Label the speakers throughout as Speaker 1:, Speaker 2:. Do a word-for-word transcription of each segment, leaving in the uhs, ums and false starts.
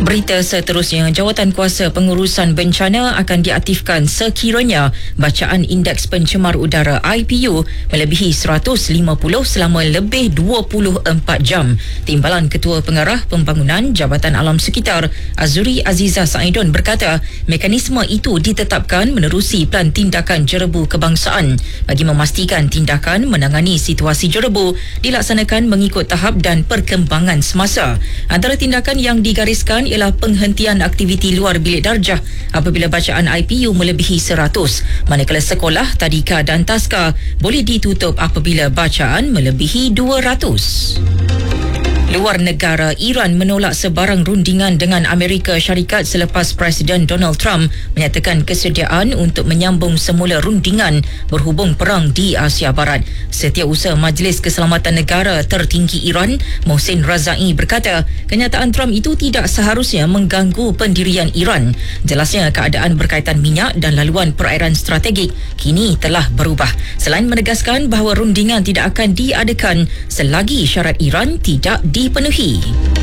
Speaker 1: Berita seterusnya, Jawatan Kuasa Pengurusan Bencana akan diaktifkan sekiranya bacaan Indeks Pencemar Udara I P U melebihi seratus lima puluh selama lebih dua puluh empat jam. Timbalan Ketua Pengarah Pembangunan Jabatan Alam Sekitar Azuri Aziza Saidon berkata, mekanisme itu ditetapkan menerusi Pelan Tindakan Jerebu Kebangsaan bagi memastikan tindakan menangani situasi jerebu dilaksanakan mengikut tahap dan perkembangan semasa. Antara tindakan yang digariskan ialah penghentian aktiviti luar bilik darjah apabila bacaan I P U melebihi seratus, manakala sekolah, tadika dan taska boleh ditutup apabila bacaan melebihi dua ratus. Luar negara, Iran menolak sebarang rundingan dengan Amerika Syarikat selepas Presiden Donald Trump menyatakan kesediaan untuk menyambung semula rundingan berhubung perang di Asia Barat. Setiausaha Majlis Keselamatan Negara tertinggi Iran, Mohsin Razai berkata, kenyataan Trump itu tidak seharusnya mengganggu pendirian Iran. Jelasnya keadaan berkaitan minyak dan laluan perairan strategik kini telah berubah. Selain menegaskan bahawa rundingan tidak akan diadakan selagi syarat Iran tidak dipenuhi.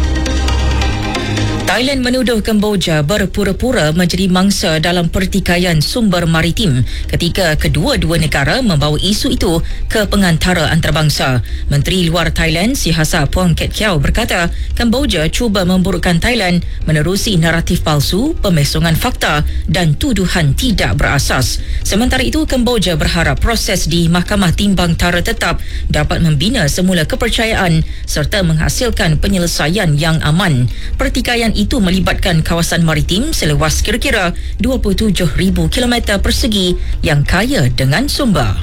Speaker 1: Thailand menuduh Kemboja berpura-pura menjadi mangsa dalam pertikaian sumber maritim ketika kedua-dua negara membawa isu itu ke pengantara antarabangsa. Menteri Luar Thailand Sihasa Puang Ket Kiau berkata, Kemboja cuba memburukkan Thailand menerusi naratif palsu, pemesongan fakta dan tuduhan tidak berasas. Sementara itu, Kemboja berharap proses di Mahkamah Timbang Tara Tetap dapat membina semula kepercayaan serta menghasilkan penyelesaian yang aman. Pertikaian itu melibatkan kawasan maritim seluas kira-kira dua puluh tujuh ribu kilometer persegi yang kaya dengan sumber.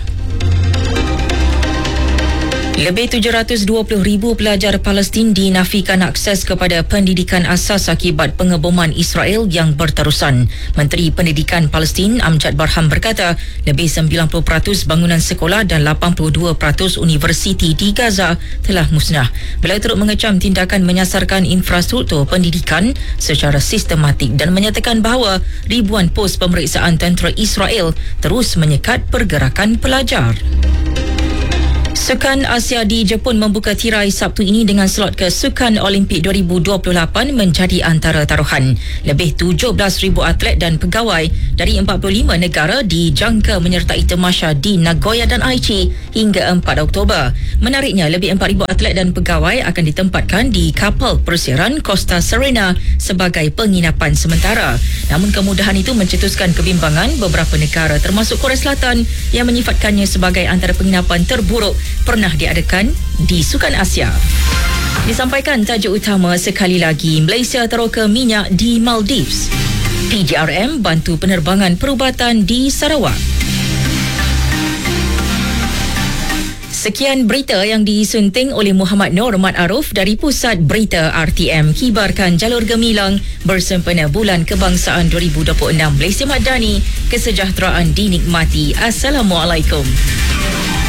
Speaker 1: Lebih tujuh ratus dua puluh ribu pelajar Palestin dinafikan akses kepada pendidikan asas akibat pengeboman Israel yang berterusan. Menteri Pendidikan Palestin Amjad Barham berkata, lebih sembilan puluh peratus bangunan sekolah dan lapan puluh dua peratus universiti di Gaza telah musnah. Beliau turut mengecam tindakan menyasarkan infrastruktur pendidikan secara sistematik dan menyatakan bahawa ribuan pos pemeriksaan tentera Israel terus menyekat pergerakan pelajar. Sukan Asia di Jepun membuka tirai Sabtu ini dengan slot ke Sukan Olimpik dua ribu dua puluh lapan menjadi antara taruhan. Lebih tujuh belas ribu atlet dan pegawai dari empat puluh lima negara dijangka menyertai tamasya di Nagoya dan Aichi hingga empat Oktober. Menariknya, lebih empat ribu atlet dan pegawai akan ditempatkan di kapal persiaran Costa Serena sebagai penginapan sementara. Namun kemudahan itu mencetuskan kebimbangan beberapa negara termasuk Korea Selatan yang menyifatkannya sebagai antara penginapan terburuk pernah diadakan di Sukan Asia. Disampaikan tajuk utama sekali lagi, Malaysia teroka minyak di Maldives. P J R M bantu penerbangan perubatan di Sarawak. Sekian berita yang disunting oleh Muhammad Nur Mat Aruf dari Pusat Berita R T M. Kibarkan jalur gemilang bersempena Bulan Kebangsaan dua ribu dua puluh enam Malaysia Madani. Kesejahteraan dinikmati. Assalamualaikum.